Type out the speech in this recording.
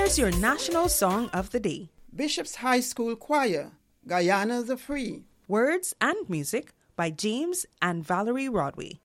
Here's your national song of the day. Bishop's High School Choir, Guyana the Free. Words and music by James and Valerie Rodway.